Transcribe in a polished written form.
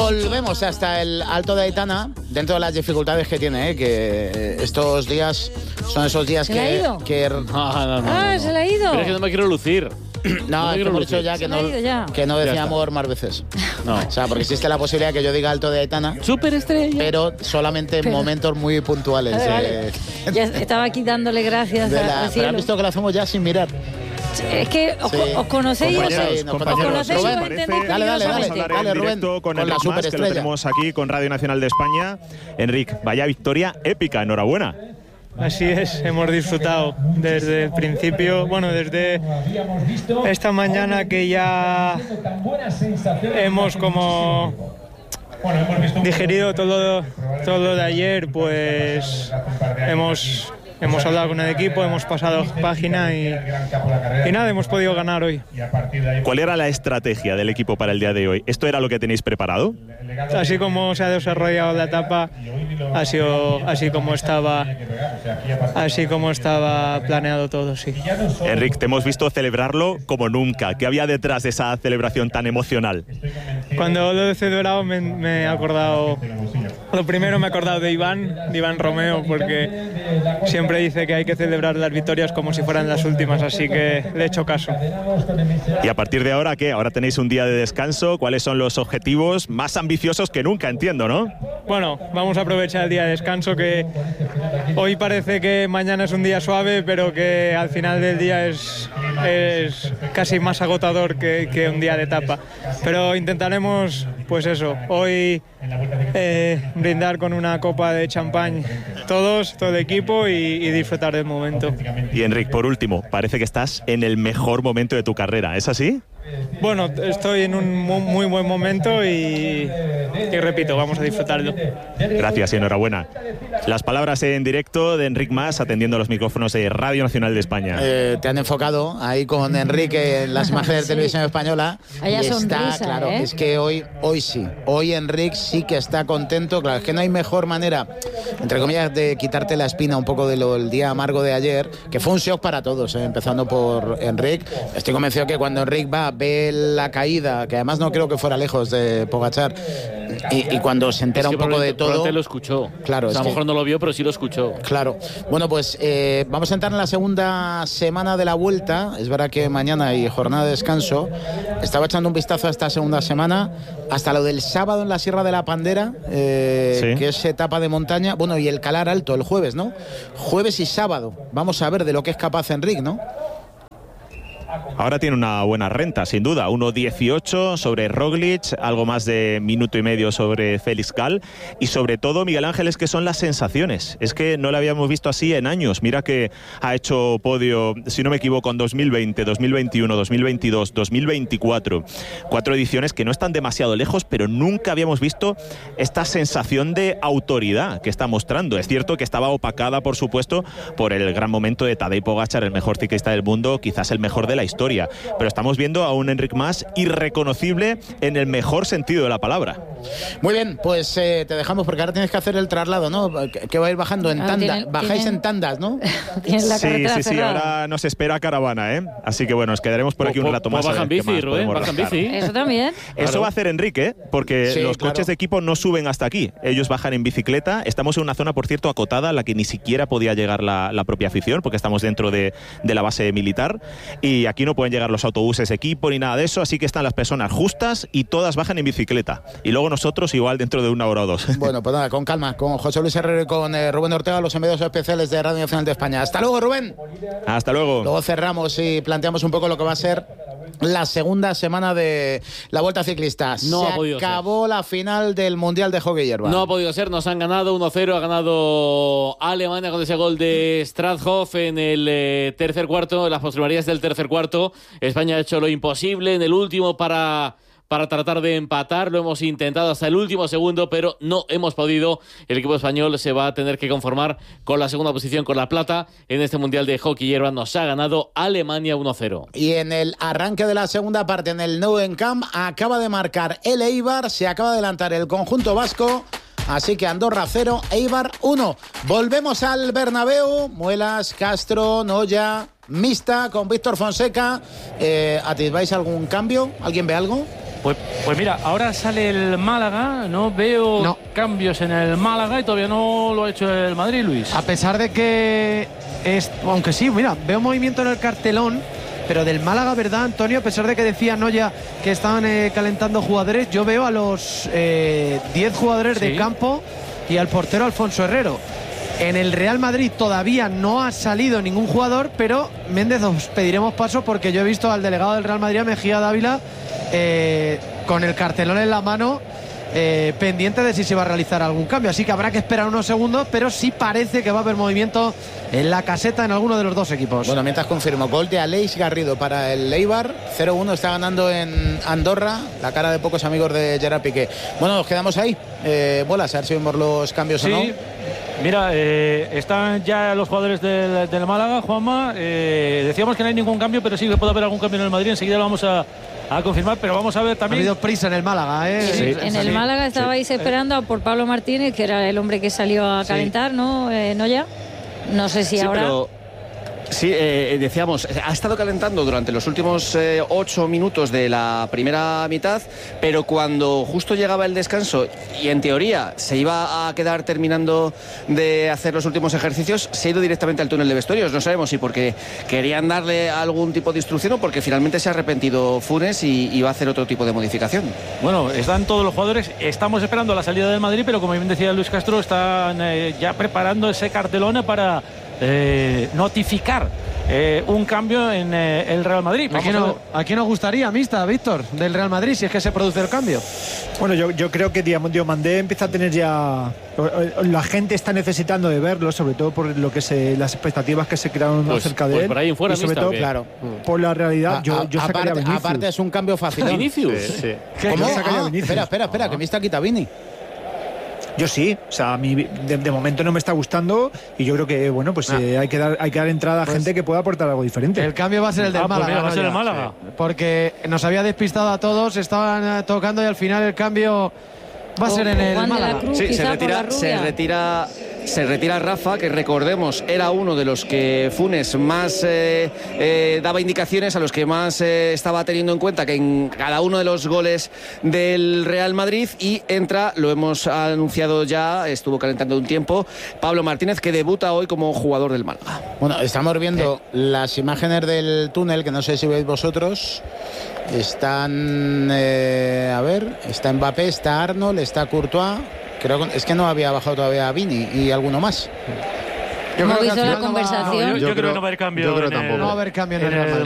Volvemos hasta el Alto de Aitana, dentro de las dificultades que tiene, que estos días son esos días ¿Se le ha ido? No. ¿Se le ha ido? Pero es que no me quiero lucir. No, es que hemos dicho ya que no decía amor más veces. No. O sea, porque existe la posibilidad que yo diga Alto de Aitana. Superestrella. Pero solamente en momentos muy puntuales. Vale. Ya estaba aquí dándole gracias al cielo. Pero has visto que lo hacemos ya sin mirar. Es que os conocéis. Compañeros, dale, Rubén. Con el más que lo tenemos aquí con Radio Nacional de España. Enric, vaya victoria épica, enhorabuena. Así es, hemos disfrutado desde el principio, bueno, desde esta mañana que ya hemos como digerido todo lo de ayer, pues hemos hablado con el equipo, hemos pasado página y nada, hemos podido ganar hoy. ¿Cuál era la estrategia del equipo para el día de hoy? ¿Esto era lo que tenéis preparado? Así como se ha desarrollado la etapa, ha sido así como estaba planeado todo, sí. Enric, te hemos visto celebrarlo como nunca. ¿Qué había detrás de esa celebración tan emocional? Cuando lo he celebrado me he acordado, lo primero me he acordado de Iván Romeo, porque siempre dice que hay que celebrar las victorias como si fueran las últimas, así que le he hecho caso. ¿Y a partir de ahora qué? Ahora tenéis un día de descanso. ¿Cuáles son los objetivos más ambiciosos que nunca, entiendo, no? Bueno, vamos a aprovechar el día de descanso, que hoy parece que mañana es un día suave, pero que al final del día es casi más agotador que un día de etapa. Pero intentaremos, pues eso, hoy brindar con una copa de champán todo el equipo y disfrutar del momento. Y Enric, por último, parece que estás en el mejor momento de tu carrera, ¿es así? Bueno, estoy en un muy buen momento y repito, vamos a disfrutarlo. Gracias y enhorabuena. Las palabras en directo de Enric Mas atendiendo a los micrófonos de Radio Nacional de España. Te han enfocado ahí con Enrique en las imágenes de televisión española. Vaya y sonrisa, está claro, es que hoy sí. Hoy Enric sí que está contento. Claro, es que no hay mejor manera, entre comillas, de quitarte la espina un poco del día amargo de ayer, que fue un shock para todos, empezando por Enric. Estoy convencido que cuando Enric ve la caída, que además no creo que fuera lejos de Pogačar, y cuando se entera un poco de todo, lo escuchó. Claro, o sea, a lo mejor no lo vio, pero sí lo escuchó. Claro. Bueno, pues vamos a entrar en la segunda semana de la Vuelta. Es verdad que mañana hay jornada de descanso. Estaba echando un vistazo a esta segunda semana, hasta lo del sábado en la Sierra de la Pandera, que es etapa de montaña. Bueno, y el Calar Alto el jueves, ¿no? Jueves y sábado. Vamos a ver de lo que es capaz Enric, ¿no? Ahora tiene una buena renta, sin duda. 1.18 sobre Roglic, algo más de minuto y medio sobre Félix Gall. Y sobre todo, Miguel Ángel, es que son las sensaciones. Es que no lo habíamos visto así en años. Mira que ha hecho podio, si no me equivoco, en 2020, 2021, 2022, 2024. 4 ediciones que no están demasiado lejos, pero nunca habíamos visto esta sensación de autoridad que está mostrando. Es cierto que estaba opacada, por supuesto, por el gran momento de Tadej Pogačar, el mejor ciclista del mundo, quizás el mejor de la historia, pero estamos viendo a un Enric Mas irreconocible en el mejor sentido de la palabra. Muy bien, pues te dejamos porque ahora tienes que hacer el traslado, ¿no? Que va a ir bajando en tandas. Bajáis en tandas, ¿no? Sí, ahora nos espera caravana, ¿eh? Así que bueno, nos quedaremos por aquí un rato más. Bajan bici, Rubén, bajan bici. Eso también. Eso va a hacer Enrique, porque los coches de equipo no suben hasta aquí. Ellos bajan en bicicleta. Estamos en una zona, por cierto, acotada, a la que ni siquiera podía llegar la propia afición, porque estamos dentro de la base militar. Y aquí no pueden llegar los autobuses de equipo ni nada de eso, así que están las personas justas y todas bajan en bicicleta. Y luego nosotros igual dentro de 1 hora o 2. Bueno, pues nada, con calma, con José Luis Herrero y con Rubén Ortega, los enviados especiales de Radio Nacional de España. Hasta luego, Rubén. Hasta luego. Luego cerramos y planteamos un poco lo que va a ser la segunda semana de la Vuelta Ciclista. No Se acabó la final del Mundial de Hockey Hierba. No ha podido ser, nos han ganado 1-0, ha ganado Alemania con ese gol de Strathoff en el tercer cuarto, en las postrimerías del tercer cuarto. España ha hecho lo imposible en el último para tratar de empatar, lo hemos intentado hasta el último segundo, pero no hemos podido. El equipo español se va a tener que conformar con la segunda posición, con la plata en este Mundial de Hockey Hierba. Nos ha ganado Alemania 1-0. Y en el arranque de la segunda parte, en el Nou Camp, acaba de marcar el Eibar, se acaba de adelantar el conjunto vasco. Así que Andorra 0, Eibar 1. Volvemos al Bernabéu. Muelas, Castro, Noya, mixta con Víctor Fonseca. ¿Atisbáis algún cambio? ¿Alguien ve algo? Pues mira, ahora sale el Málaga, no veo cambios en el Málaga y todavía no lo ha hecho el Madrid, Luis. A pesar de que aunque sí, mira, veo movimiento en el cartelón, pero del Málaga, ¿verdad, Antonio? A pesar de que decía Noya que estaban calentando jugadores, yo veo a los 10 jugadores de campo y al portero Alfonso Herrero. En el Real Madrid todavía no ha salido ningún jugador, pero Méndez, os pediremos paso porque yo he visto al delegado del Real Madrid, a Mejía Dávila, con el cartelón en la mano, pendiente de si se va a realizar algún cambio. Así que habrá que esperar unos segundos, pero sí parece que va a haber movimiento en la caseta en alguno de los dos equipos. Bueno, mientras confirmo, gol de Aleix Garrido para el Eibar, 0-1, está ganando en Andorra, la cara de pocos amigos de Gerard Piqué. Bueno, nos quedamos ahí. Bolas, a ver si vemos los cambios o no. Mira, están ya los jugadores del Málaga, Juanma. Decíamos que no hay ningún cambio, pero sí que puede haber algún cambio en el Madrid. Enseguida lo vamos a confirmar, pero vamos a ver también. Ha habido prisa en el Málaga, ¿eh? Sí, en el Málaga estabais esperando por Pablo Martínez, que era el hombre que salió a calentar, ¿no? Noya. No sé si ahora. Pero... Sí, decíamos, ha estado calentando durante los últimos 8 minutos de la primera mitad, pero cuando justo llegaba el descanso y en teoría se iba a quedar terminando de hacer los últimos ejercicios, se ha ido directamente al túnel de vestuarios. No sabemos si porque querían darle algún tipo de instrucción o porque finalmente se ha arrepentido Funes y va a hacer otro tipo de modificación. Bueno, están todos los jugadores, estamos esperando la salida del Madrid, pero como bien decía Luis Castro, están ya preparando ese cartelón para notificar un cambio en el Real Madrid. ¿A quién nos gustaría, Mista, Víctor, del Real Madrid, si es que se produce el cambio? Bueno, yo creo que Diomandé empieza a tener ya... La gente está necesitando de verlo, sobre todo por lo que las expectativas que se crearon acerca de él. Por ahí en fuera, y sobre todo, claro, por la realidad, yo sacaría a Vinicius. Aparte es un cambio fácil. ¿Vinicius? Sí. ¿Cómo? Sacaría a Vinicius. Espera, que Mista quita Vini. Yo sí, o sea, a mí de momento no me está gustando y yo creo que, bueno, pues hay que dar entrada a gente que pueda aportar algo diferente. El cambio va a ser el del Málaga. Pues mira, va a ser el Málaga. Sí. Porque nos había despistado a todos, estaban tocando y al final el cambio va a ser en el Málaga. Cruz, Sí, se retira Rafa, que recordemos era uno de los que Funes más daba indicaciones, a los que más estaba teniendo en cuenta que en cada uno de los goles del Real Madrid, y entra, lo hemos anunciado ya, estuvo calentando un tiempo, Pablo Martínez, que debuta hoy como jugador del Málaga. Bueno, estamos viendo las imágenes del túnel, que no sé si veis vosotros. Están, a ver, está Mbappé, está Arnold, está Courtois. Es que no había bajado todavía Vini y alguno más. Hemos visto la conversación. Yo creo que no va a haber cambio. Yo creo tampoco. No va a haber cambio en el Real Madrid.